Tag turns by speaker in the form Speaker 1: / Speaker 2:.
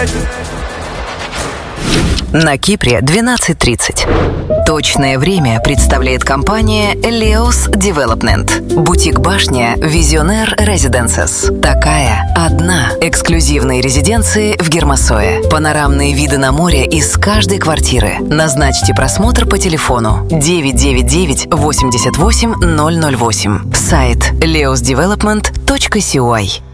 Speaker 1: На Кипре 12:30. Точное время представляет компания Leos Development. Бутик-башня Visionaire Residences. Такая одна. Эксклюзивные резиденции в Гермосое. Панорамные виды на море из каждой квартиры. Назначьте просмотр по телефону 999 88 008. Сайт leosdevelopment.cy.